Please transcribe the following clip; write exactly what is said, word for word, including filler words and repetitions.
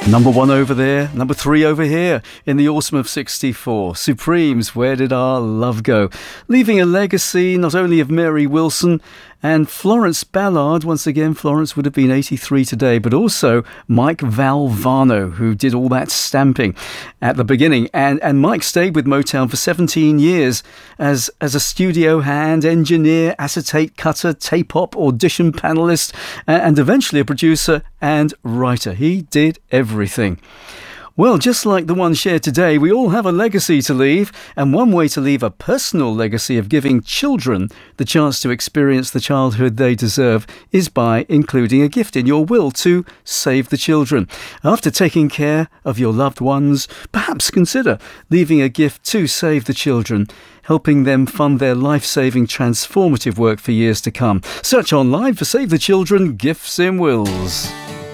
Number one over there, number three over here in the autumn of sixty-four. Supremes, Where Did Our Love Go? Leaving a legacy not only of Mary Wilson and Florence Ballard. Once again, Florence would have been eighty-three today, but also Mike Valvano, who did all that stamping at the beginning. And and Mike stayed with Motown for seventeen years as, as a studio hand, engineer, acetate cutter, tape-op, audition panelist, and eventually a producer and writer. He did everything. Well, just like the one shared today, we all have a legacy to leave, and one way to leave a personal legacy of giving children the chance to experience the childhood they deserve is by including a gift in your will to save the children. After taking care of your loved ones, perhaps consider leaving a gift to save the children, helping them fund their life-saving transformative work for years to come. Search online for Save the Children Gifts in Wills.